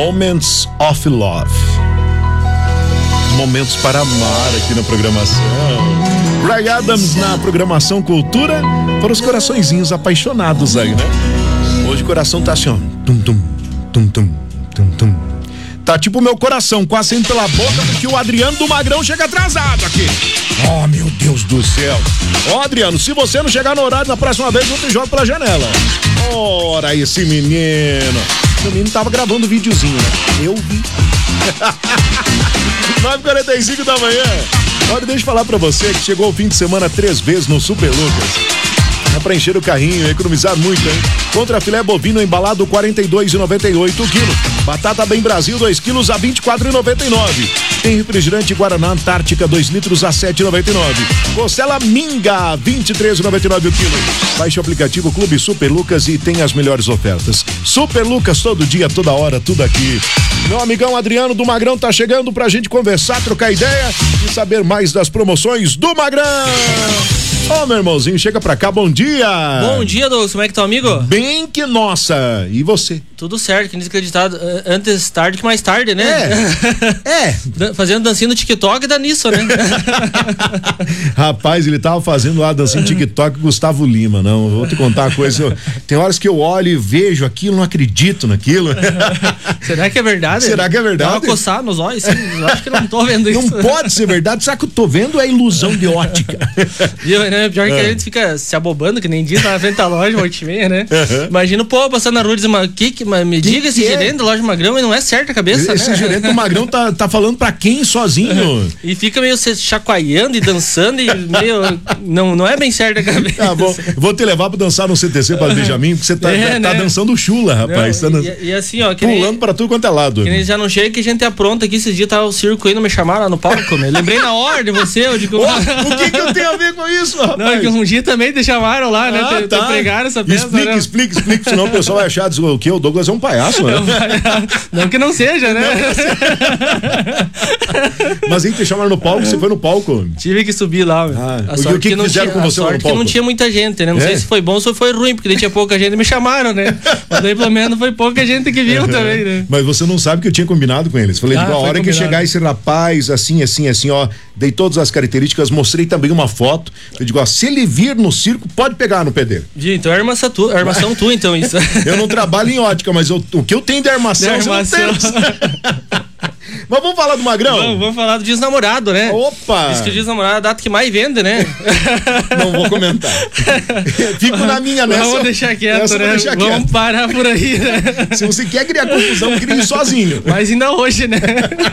Moments of Love. Momentos para amar aqui na programação. Bryan Adams na programação Cultura para os coraçõezinhos apaixonados aí, né? Hoje o coração tá assim, ó. Tum, tum, tum, tum, tum, tum. Tá tipo o meu coração, quase saindo pela boca, porque o Adriano do Magrão chega atrasado aqui. Oh, meu Deus do céu. Ó, Adriano, se você não chegar no horário na próxima vez, eu te jogo pela janela. Ora, esse menino. O menino tava gravando videozinho, né? Eu vi. 9h45 da manhã. Olha, deixa eu falar pra você que chegou o fim de semana 3 vezes no Super Lucas. É pra encher o carrinho, economizar muito, hein? Contra filé bovino embalado 42,98 o quilo. Batata Bem Brasil 2 quilos a 24,99. Tem refrigerante Guaraná Antártica 2 litros a 7,99. Costela Minga 23,99 o quilo. Baixe o aplicativo Clube Super Lucas e tem as melhores ofertas. Super Lucas, todo dia, toda hora, tudo aqui. Meu amigão Adriano do Magrão tá chegando pra gente conversar, trocar ideia e saber mais das promoções do Magrão. Ô, meu irmãozinho, chega pra cá, bom dia! Bom dia, Douglas, como é que tá, amigo? Bem que nossa, e você? Tudo certo, que desacreditado, antes tarde que mais tarde, né? Fazendo dancinha no TikTok dá nisso, né? Rapaz, ele tava fazendo lá dancinha no TikTok com Gustavo Lima, não, vou te contar uma coisa, tem horas que eu olho e vejo aquilo, não acredito naquilo. Será que é verdade? Será que é verdade? Dá uma coçar nos olhos, sim, eu acho que não tô vendo isso. Não pode ser verdade, será que eu tô vendo é ilusão de ótica? Viu, né? Pior que a gente fica se abobando, que nem diz lá na frente da loja, 8h30, né? Imagina o povo passando na rua e dizendo, me diga esse gerente da loja do Magrão, e não é certo a cabeça, esse né? gerente do Magrão tá falando pra quem sozinho? E fica meio se chacoalhando e dançando e meio, não é bem certo a cabeça. Tá bom, vou te levar pra dançar no CTC para Benjamin, porque você tá dançando chula, rapaz. Não, e assim, ó, que pulando pra tudo quanto é lado. Que nem já não chega que a gente apronta aqui, esses dias tava o circo aí, não me chamaram lá no palco, né? Lembrei na hora de você, eu digo... O que eu tenho a ver com isso, rapaz? Não, é que um dia também te chamaram lá, né? Te pregaram essa peça. Explica, senão o pessoal vai achar, o que? O Douglas é um palhaço, né? Não que não seja, né? Mas aí te chamaram no palco, você foi no palco? Tive que subir lá. E o que fizeram com você no palco? Que não tinha muita gente, né? Não sei se foi bom ou se foi ruim, porque daí tinha pouca gente e me chamaram, né? Mas daí pelo menos foi pouca gente que viu também, né? Mas você não sabe que eu tinha combinado com eles. Falei, a hora que chegar esse rapaz, assim, ó, dei todas as características, mostrei também uma foto. Eu digo, ó, se ele vir no circo, pode pegar no pé dele. Então é armação tua, então, isso. Eu não trabalho em ótica, mas o que eu tenho de armação, você não tem. Mas vamos falar do Magrão? Vamos falar do Dia dos Namorados, né? Opa! Diz que o Dia dos Namorados é a data que mais vende, né? Não vou comentar. Fico na minha nessa. Vamos deixar quieto, né? Vamos parar por aí, né? Se você quer criar confusão, crie sozinho. Mas ainda hoje, né?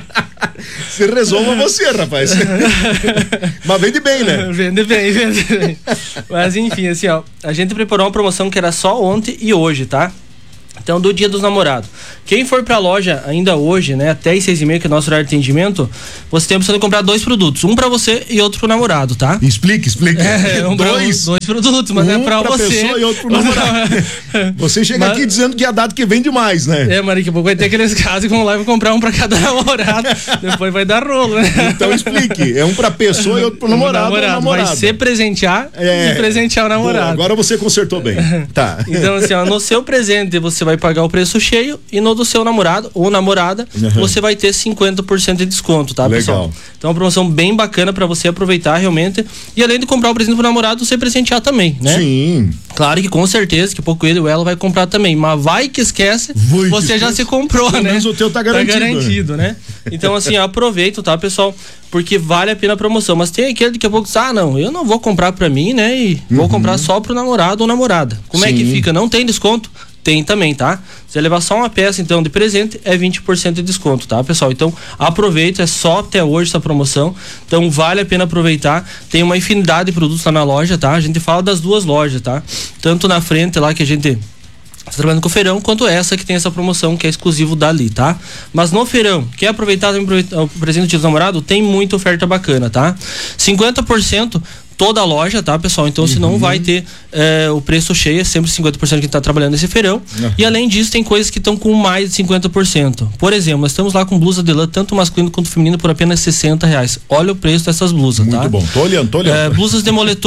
Se resolva você, rapaz. Mas vende bem, né? Vende bem. Mas enfim, assim, ó, a gente preparou uma promoção que era só ontem e hoje, tá? Então, do Dia dos Namorados. Quem for pra loja ainda hoje, né, até as 6h30, que é o nosso horário de atendimento, você tem a opção de comprar 2 produtos. Um pra você e outro pro namorado, tá? Explique. Dois produtos, mas é pra você. Pessoa e outro pro namorado. Você chega aqui dizendo que é a data que vende mais, né? Mas daqui a pouco vai ter aqueles casos que vão lá e vão comprar um pra cada namorado. Depois vai dar rolo, né? Então explique. É um pra pessoa e outro pro namorado. Vai ser presentear e presentear o namorado. Boa, agora você consertou bem. Tá. Então, assim, ó, no seu presente você vai pagar o preço cheio e no do seu namorado ou namorada você vai ter 50% de desconto, tá, pessoal? Então é uma promoção bem bacana pra você aproveitar realmente e além de comprar o presente pro namorado, você presentear também, né? Sim. Claro que com certeza que pouco ele ou ela vai comprar também, mas vai que esquece, você já se comprou, né? Mas o teu tá garantido. Tá garantido, né? Então assim, aproveita, tá, pessoal? Porque vale a pena a promoção, mas tem aquele daqui a pouco que não, eu não vou comprar pra mim, né? E vou comprar só pro namorado ou namorada. Como é que fica? Não tem desconto? Tem também, tá? Se você levar só uma peça, então, de presente, é 20% de desconto, tá, pessoal? Então, aproveita, é só até hoje essa promoção. Então, vale a pena aproveitar. Tem uma infinidade de produtos lá na loja, tá? A gente fala das duas lojas, tá? Tanto na frente lá que a gente tá trabalhando com o feirão, quanto essa que tem essa promoção que é exclusivo dali, tá? Mas no feirão, quer aproveitar o presente do Dia dos Namorados? Tem muita oferta bacana, tá? 50% toda a loja, tá, pessoal? Então, se não vai ter o preço cheio, é sempre 50% que tá trabalhando nesse feirão. E além disso, tem coisas que estão com mais de 50%. Por exemplo, nós estamos lá com blusa de lã, tanto masculino quanto feminino, por apenas R$60. Olha o preço dessas blusas, tá? Muito bom, tô olhando. Blusas de moletom,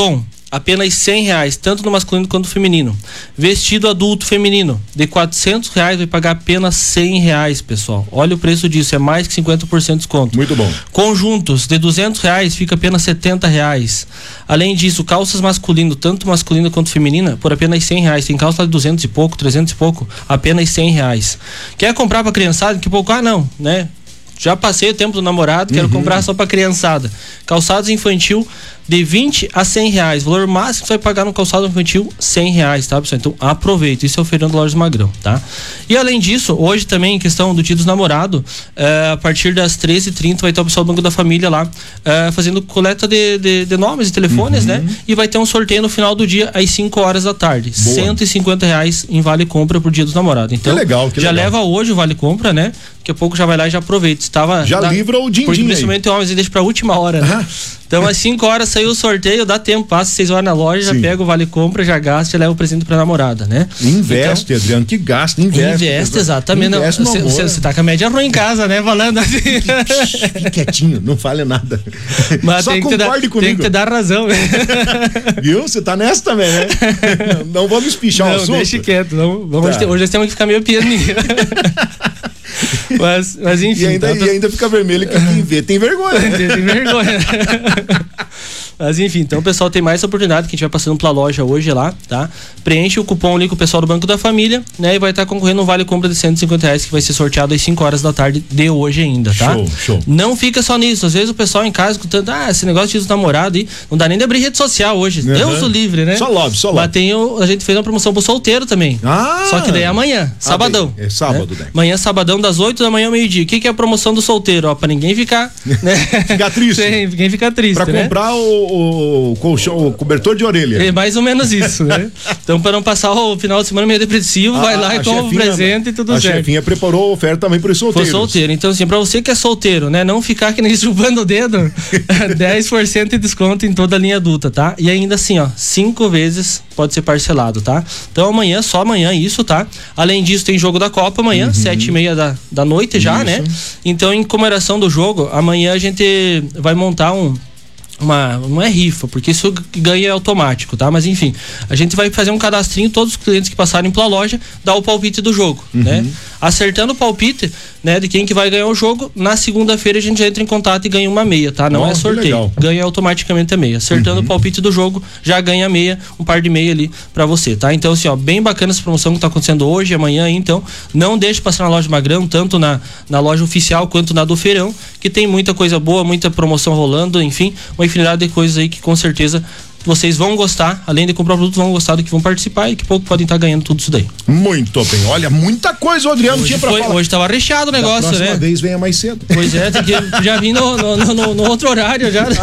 apenas R$100, tanto no masculino quanto no feminino. Vestido adulto feminino de R$400 vai pagar apenas R$100, pessoal. Olha o preço disso, é mais que 50% de desconto. Muito bom. Conjuntos de R$200 fica apenas R$70. Além disso, calças masculino, tanto masculina quanto feminina, por apenas R$100. Tem calça de 200 e pouco, 300 e pouco, apenas R$100. Quer comprar pra criançada? Que pouco, não, né? Já passei o tempo do namorado, quero comprar só pra criançada. Calçados infantil de R$20 a R$100. Valor máximo que você vai pagar no calçado infantil, R$100, tá, pessoal? Então aproveita. Isso é o Fernando Lojas Magrão, tá? E além disso, hoje também, em questão do Dia dos Namorados, a partir das 13h30 vai estar o pessoal do Banco da Família lá fazendo coleta de nomes e telefones, né? E vai ter um sorteio no final do dia às 5h da tarde. Boa. R$150 em vale compra pro Dia dos Namorados. Então, que legal. Leva hoje o vale compra, né? Daqui a pouco já vai lá e já aproveita. Livra o din-din. Porque principalmente homens e deixa pra última hora, né? Então às 5h saiu o sorteio, dá tempo, passa 6h na loja, já pega o vale compra, já gasta e leva o presente pra namorada, né? Investe, então, Adriano, que gasta, investe, exatamente. Você tá com a média ruim em casa, né? Falando assim. Fique quietinho, não fale nada. Mas só concorde comigo. Tem que te dar razão, né? Viu? Você tá nessa também, né? Não vamos espichar o assunto. Não, deixa quieto. Hoje nós temos que ficar meio pianinho. Mas enfim. E ainda fica vermelho que quem vê tem vergonha. Tem vergonha. Mas enfim, então o pessoal tem mais oportunidade que a gente vai passando pela loja hoje lá, tá? Preenche o cupom ali com o pessoal do Banco da Família, né? E vai estar concorrendo um vale compra de R$150 que vai ser sorteado às 5h da tarde de hoje ainda, tá? Show. Não fica só nisso. Às vezes o pessoal em casa escutando, esse negócio de namorado aí, não dá nem de abrir rede social hoje. Deus o livre, né? Só lobby. Mas a gente fez uma promoção pro solteiro também. Só que daí é amanhã, sabadão. É sábado, né? Amanhã, sabadão, das 8 da manhã ao meio-dia. O que é a promoção do solteiro? Pra ninguém ficar, né? Ficar triste. Ninguém ficar triste, pra né? Comprar o colchão, o cobertor de orelha. É mais ou menos isso, né? Então, para não passar o final de semana meio depressivo, vai lá e compra o presente e tudo certo. A chefinha preparou oferta também para os solteiros. Foi solteiro. Então, assim, para você que é solteiro, né? Não ficar que nem chupando o dedo, 10% de desconto em toda a linha adulta, tá? E ainda assim, 5 vezes pode ser parcelado, tá? Então, amanhã, só amanhã isso, tá? Além disso, tem jogo da Copa amanhã, 7h30 da noite já, né? Então, em comemoração do jogo, amanhã a gente vai montar não é rifa, porque isso ganha é automático, tá? Mas enfim, a gente vai fazer um cadastrinho, todos os clientes que passarem pela loja, dá o palpite do jogo, né? Acertando o palpite, né, de quem que vai ganhar o jogo, na segunda-feira a gente já entra em contato e ganha uma meia, tá? Não é sorteio, ganha automaticamente a meia. Acertando o palpite do jogo, já ganha a meia, um par de meia ali pra você, tá? Então assim, bem bacana essa promoção que tá acontecendo hoje e amanhã, então não deixe passar na loja Magrão, tanto na loja oficial quanto na do Feirão, que tem muita coisa boa, muita promoção rolando, enfim, uma infinidade de coisas aí que com certeza vocês vão gostar, além de comprar o produto, vão gostar do que vão participar e que pouco podem estar ganhando tudo isso daí. Muito bem, olha, muita coisa o Adriano tinha pra falar. Hoje tava recheado o negócio, né? Próxima vez venha mais cedo. Pois é, tem que já vim no outro horário já.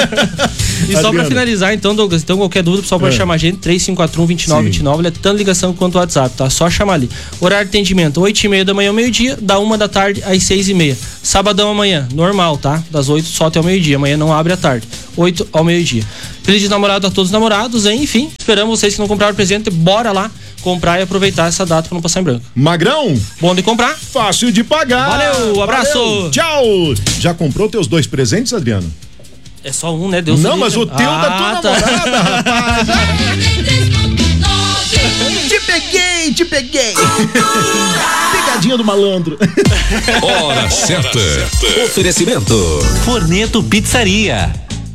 E só pra finalizar, então, Douglas, qualquer dúvida, o pessoal pode chamar a gente, 3541-2929, ele é tanto ligação quanto o WhatsApp, tá? Só chamar ali. Horário de atendimento, 8h30 da manhã ao meio-dia, da 1 da tarde às 6h30. Sabadão amanhã, normal, tá? Das 8 só até o meio-dia, amanhã não abre à tarde. 8 ao meio-dia. Feliz de namorado a todos os namorados, hein? Enfim, esperamos vocês que não compraram presente, bora lá comprar e aproveitar essa data pra não passar em branco. Magrão, bom de comprar, fácil de pagar. Valeu, abraço. Valeu, tchau. Já comprou teus 2 presentes, Adriano? É só um, né? Deus não, mas o teu da tua namorada, rapaz. Te peguei. Pegadinha do malandro. Hora certa. Oferecimento Forneto Pizzaria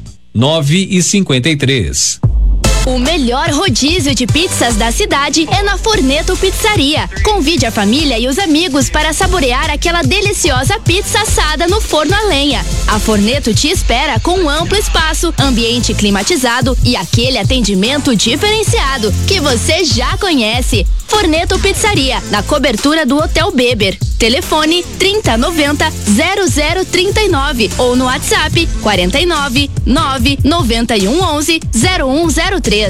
9h53. O melhor rodízio de pizzas da cidade é na Forneto Pizzaria. Convide a família e os amigos para saborear aquela deliciosa pizza assada no forno a lenha. A Forneto te espera com um amplo espaço, ambiente climatizado e aquele atendimento diferenciado que você já conhece. Forneto Pizzaria, na cobertura do Hotel Beber. Telefone 3090-0039 ou no WhatsApp 499-9111-0103.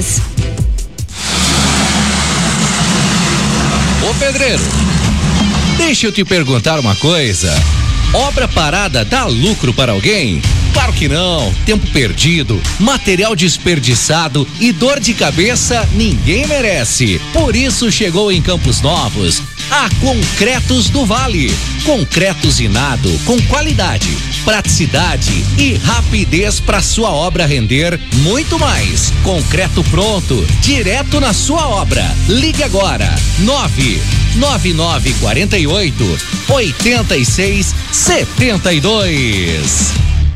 Ô pedreiro, deixa eu te perguntar uma coisa. Obra parada dá lucro para alguém? Claro que não. Tempo perdido, material desperdiçado e dor de cabeça ninguém merece. Por isso chegou em Campos Novos a Concretos do Vale. Concretos Inado com qualidade, praticidade e rapidez para sua obra render muito mais. Concreto pronto, direto na sua obra. Ligue agora, 99948-8672.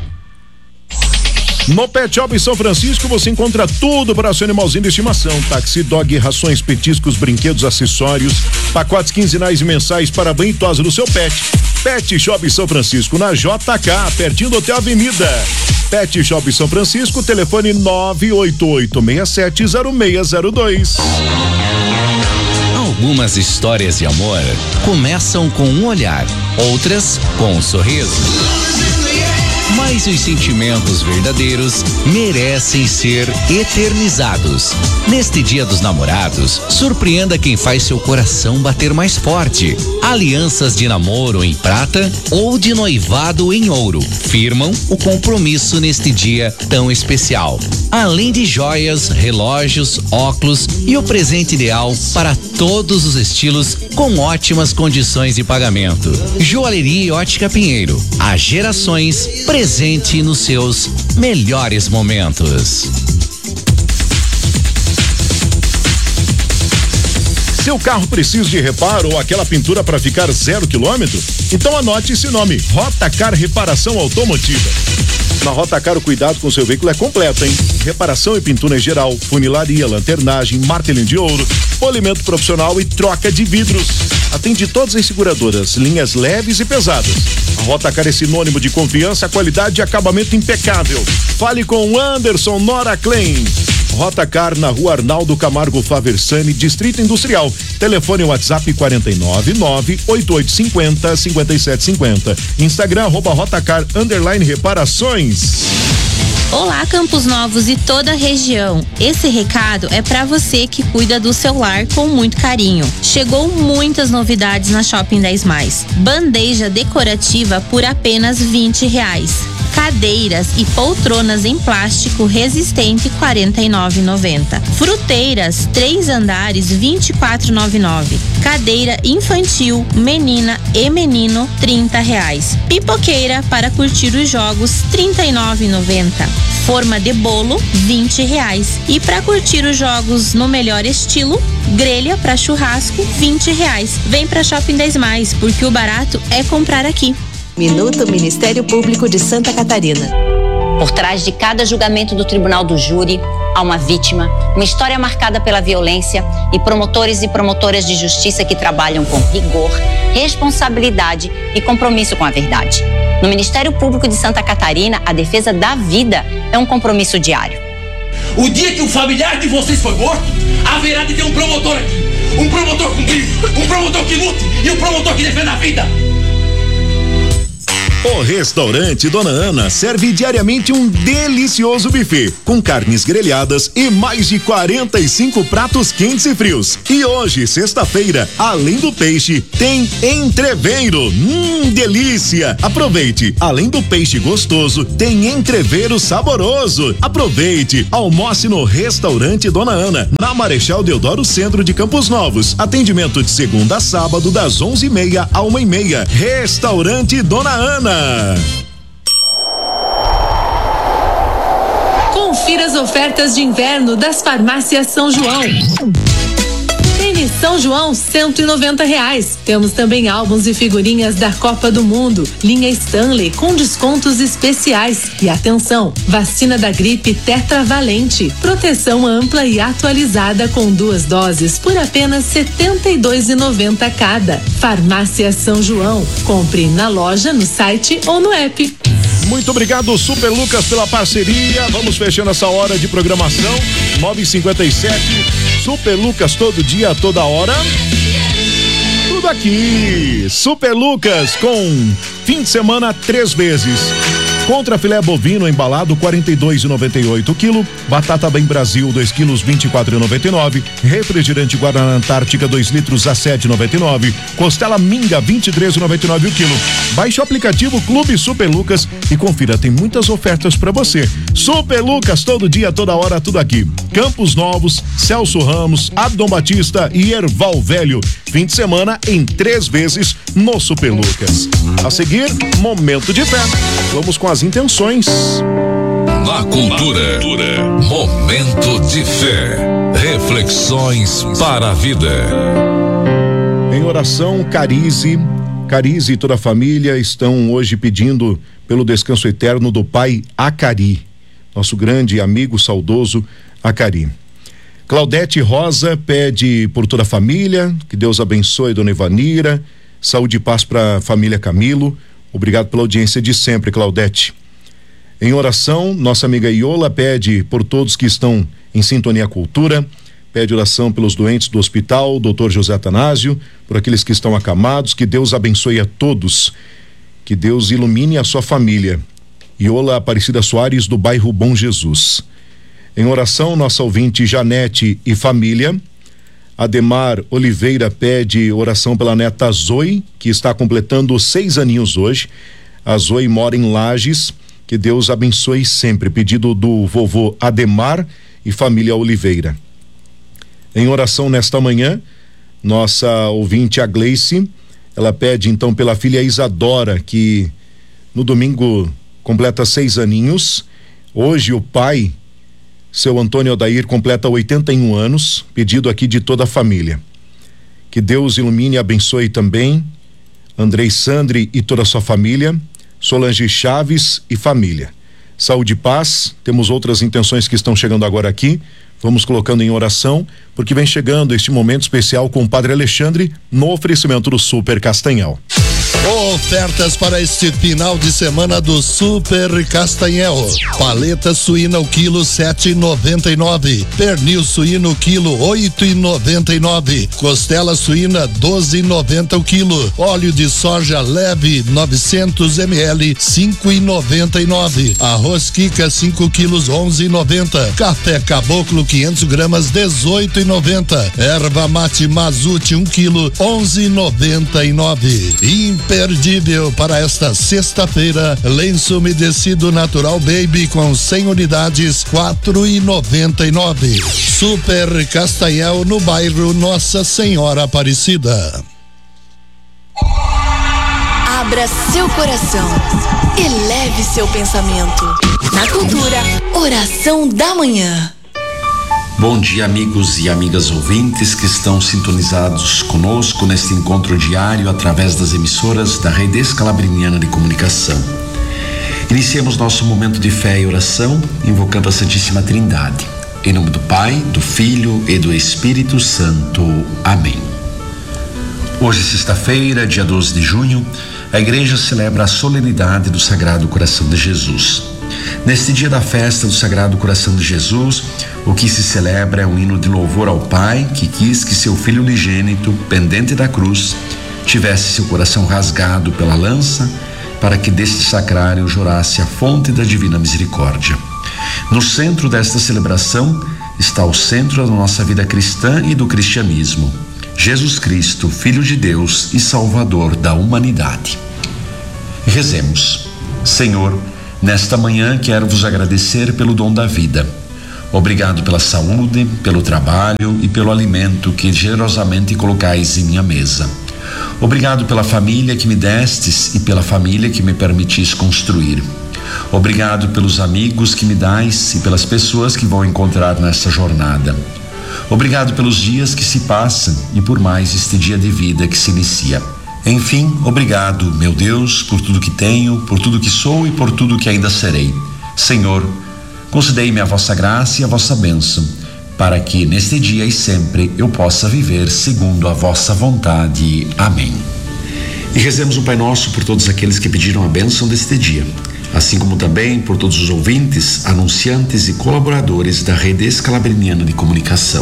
No Pet Shop São Francisco você encontra tudo para seu animalzinho de estimação: táxi, dog, rações, petiscos, brinquedos, acessórios, pacotes quinzenais e mensais para banho e tosa do seu pet. Pet Shop São Francisco, na JK, pertinho do Hotel Avenida. Pet Shop São Francisco, telefone 988670602. Algumas histórias de amor começam com um olhar, outras com um sorriso. Mas os sentimentos verdadeiros merecem ser eternizados. Neste Dia dos Namorados, surpreenda quem faz seu coração bater mais forte. Alianças de namoro em prata ou de noivado em ouro firmam o compromisso neste dia tão especial. Além de joias, relógios, óculos e o presente ideal para todos os estilos com ótimas condições de pagamento. Joalheria e Ótica Pinheiro. Há gerações presente nos seus melhores momentos. Seu carro precisa de reparo ou aquela pintura para ficar 0 quilômetro? Então anote esse nome: Rotacar Reparação Automotiva. Na Rotacar o cuidado com seu veículo é completo, hein? Reparação e pintura em geral, funilaria, lanternagem, martelinho de ouro, polimento profissional e troca de vidros. Atende todas as seguradoras, linhas leves e pesadas. A Rotacar é sinônimo de confiança, qualidade e acabamento impecável. Fale com Anderson Nora Klein. Rotacar, na Rua Arnaldo Camargo Faversani, Distrito Industrial. Telefone WhatsApp 499-8850-5750. Instagram @Rotacar_reparações. Olá, Campos Novos e toda a região. Esse recado é para você que cuida do seu lar com muito carinho. Chegou muitas novidades na Shopping 10+. Bandeja decorativa por apenas R$20. Cadeiras e poltronas em plástico resistente R$49,90. Fruteiras 3 andares R$24,99. Cadeira infantil, menina e menino R$30. Pipoqueira para curtir os jogos R$39,90. Forma de bolo R$20. E para curtir os jogos no melhor estilo, grelha para churrasco R$20. Vem para Shopping 10+, porque o barato é comprar aqui. Minuto Ministério Público de Santa Catarina. Por trás de cada julgamento do Tribunal do Júri, há uma vítima, uma história marcada pela violência e promotores e promotoras de justiça que trabalham com rigor, responsabilidade e compromisso com a verdade. No Ministério Público de Santa Catarina, a defesa da vida é um compromisso diário. O dia que o familiar de vocês foi morto, haverá de ter um promotor aqui. Um promotor com brilho, um promotor que lute e um promotor que defenda a vida. O restaurante Dona Ana serve diariamente um delicioso buffet com carnes grelhadas e mais de 45 pratos quentes e frios. E hoje, sexta-feira, além do peixe, tem entreveiro. Delícia! Aproveite! Além do peixe gostoso, tem entreveiro saboroso. Aproveite! Almoce no restaurante Dona Ana, na Marechal Deodoro, centro de Campos Novos. Atendimento de segunda a sábado, das 11h30 à 1h30. Restaurante Dona Ana. Confira as ofertas de inverno das farmácias São João. Tênis São João, R$190. Temos também álbuns e figurinhas da Copa do Mundo, linha Stanley com descontos especiais. E atenção, vacina da gripe tetravalente, proteção ampla e atualizada com 2 doses por apenas R$72,90 cada. Farmácia São João, compre na loja, no site ou no app. Muito obrigado, Super Lucas, pela parceria. Vamos fechando essa hora de programação. 9h57. Super Lucas, todo dia, toda hora. Tudo aqui. Super Lucas, com fim de semana 3 vezes. Contra filé bovino embalado, R$42,98 o quilo. Batata Bem Brasil, 2 quilos, R$24,99. Refrigerante Guaraná Antártica, 2 litros, a R$7,99. Costela Minga, R$23,99 o quilo. Baixe o aplicativo Clube Super Lucas e confira, tem muitas ofertas para você. Super Lucas, todo dia, toda hora, tudo aqui. Campos Novos, Celso Ramos, Abdom Batista e Erval Velho. fim de semana em 3 vezes no Super Lucas. A seguir, momento de fé. Vamos com as intenções. Na cultura, momento de fé, reflexões para a vida. Em oração, Carize e toda a família estão hoje pedindo pelo descanso eterno do pai Acari, nosso grande amigo saudoso Acari. Claudete Rosa pede por toda a família, que Deus abençoe Dona Ivanira, saúde e paz para a família Camilo. Obrigado pela audiência de sempre, Claudete. Em oração, nossa amiga Iola pede por todos que estão em sintonia cultura, pede oração pelos doentes do hospital, Dr. José Atanásio, por aqueles que estão acamados, que Deus abençoe a todos, que Deus ilumine a sua família. Iola Aparecida Soares, do bairro Bom Jesus. Em oração, nossa ouvinte Janete e família. Ademar Oliveira pede oração pela neta Zoe, que está completando 6 aninhos hoje. A Zoe mora em Lages, que Deus abençoe sempre. Pedido do vovô Ademar e família Oliveira. Em oração nesta manhã, nossa ouvinte a Gleice, ela pede então pela filha Isadora, que no domingo completa 6 aninhos. Hoje o pai, seu Antônio Odair, completa 81 anos, pedido aqui de toda a família. Que Deus ilumine e abençoe também Andrei Sandri e toda a sua família, Solange Chaves e família. Saúde e paz. Temos outras intenções que estão chegando agora aqui. Vamos colocando em oração, porque vem chegando este momento especial com o Padre Alexandre no oferecimento do Super Castanhal. Ofertas para este final de semana do Super Castanhel. Paleta suína o quilo 7,99. Pernil suíno o quilo 8,99. Costela suína 12,90 o quilo. Óleo de soja leve 900 ml 5,99. Arroz Kika 5 quilos 11,90. Café Caboclo 500 gramas 18,90. Erva mate Mazute 1 quilo 11,99. Imperdível para esta sexta-feira, lenço umedecido natural Baby com 100 unidades 4,99. Super Castanhel no bairro Nossa Senhora Aparecida. Abra seu coração, eleve seu pensamento. Na cultura, oração da manhã. Bom dia, amigos e amigas ouvintes que estão sintonizados conosco neste encontro diário através das emissoras da Rede Escalabriniana de Comunicação. Iniciemos nosso momento de fé e oração invocando a Santíssima Trindade. Em nome do Pai, do Filho e do Espírito Santo. Amém. Hoje, sexta-feira, dia 12 de junho, a Igreja celebra a solenidade do Sagrado Coração de Jesus. Neste dia da festa do Sagrado Coração de Jesus, o que se celebra é um hino de louvor ao Pai, que quis que seu Filho unigênito, pendente da cruz, tivesse seu coração rasgado pela lança, para que deste sacrário jorrasse a fonte da divina misericórdia. No centro desta celebração está o centro da nossa vida cristã e do cristianismo: Jesus Cristo, Filho de Deus e Salvador da humanidade. Rezemos. Senhor, nesta manhã quero vos agradecer pelo dom da vida. Obrigado pela saúde, pelo trabalho e pelo alimento que generosamente colocais em minha mesa. Obrigado pela família que me destes e pela família que me permitis construir. Obrigado pelos amigos que me dais e pelas pessoas que vou encontrar nesta jornada. Obrigado pelos dias que se passam e por mais este dia de vida que se inicia. Enfim, obrigado, meu Deus, por tudo que tenho, por tudo que sou e por tudo que ainda serei. Senhor, concedei-me a vossa graça e a vossa bênção, para que neste dia e sempre eu possa viver segundo a vossa vontade. Amém. E rezemos o Pai Nosso por todos aqueles que pediram a bênção deste dia, assim como também por todos os ouvintes, anunciantes e colaboradores da Rede Escalabriniana de Comunicação.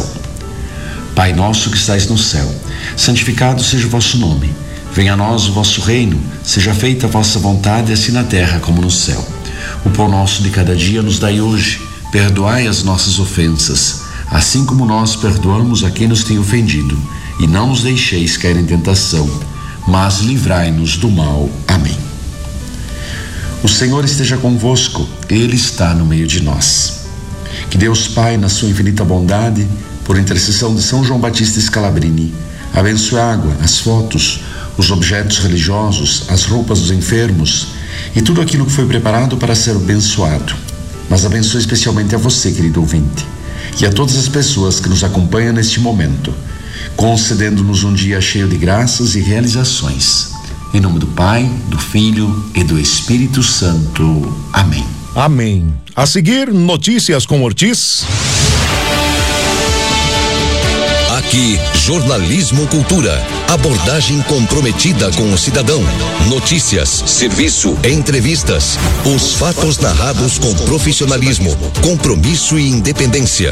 Pai nosso que estais no céu, santificado seja o vosso nome. Venha a nós o vosso reino, seja feita a vossa vontade, assim na terra como no céu. O pão nosso de cada dia nos dai hoje, perdoai as nossas ofensas, assim como nós perdoamos a quem nos tem ofendido, e não nos deixeis cair em tentação, mas livrai-nos do mal. Amém. O Senhor esteja convosco, Ele está no meio de nós. Que Deus Pai, na sua infinita bondade, por intercessão de São João Batista Scalabrini, Abençoe a água, as fotos, os objetos religiosos, as roupas dos enfermos e tudo aquilo que foi preparado para ser abençoado. Mas abençoe especialmente a você, querido ouvinte, e a todas as pessoas que nos acompanham neste momento, concedendo-nos um dia cheio de graças e realizações. Em nome do Pai, do Filho e do Espírito Santo. Amém. Amém. A seguir, notícias com Ortiz. Aqui, Jornalismo Cultura. Abordagem comprometida com o cidadão. Notícias, serviço, entrevistas. Os fatos narrados com profissionalismo, compromisso e independência.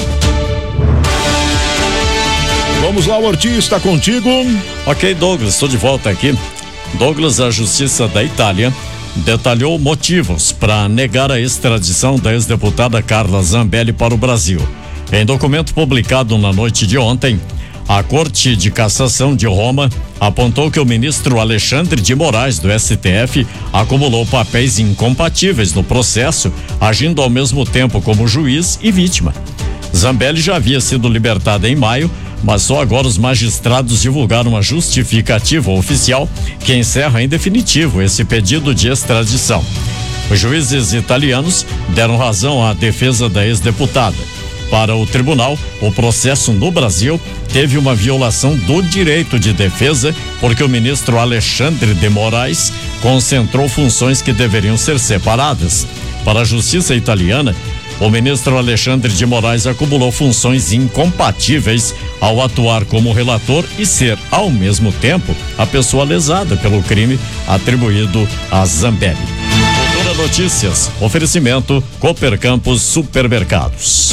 Vamos lá, Ortiz, está contigo. Ok, Douglas, estou de volta aqui. Douglas, a Justiça da Itália detalhou motivos para negar a extradição da ex-deputada Carla Zambelli para o Brasil. Em documento publicado na noite de ontem, a Corte de Cassação de Roma apontou que o ministro Alexandre de Moraes, do STF, acumulou papéis incompatíveis no processo, agindo ao mesmo tempo como juiz e vítima. Zambelli já havia sido libertada em maio, mas só agora os magistrados divulgaram uma justificativa oficial que encerra em definitivo esse pedido de extradição. Os juízes italianos deram razão à defesa da ex-deputada. Para o tribunal, o processo no Brasil teve uma violação do direito de defesa, porque o ministro Alexandre de Moraes concentrou funções que deveriam ser separadas. Para a justiça italiana, o ministro Alexandre de Moraes acumulou funções incompatíveis ao atuar como relator e ser, ao mesmo tempo, a pessoa lesada pelo crime atribuído a Zambelli. Cultura Notícias, oferecimento Cooper Campos Supermercados.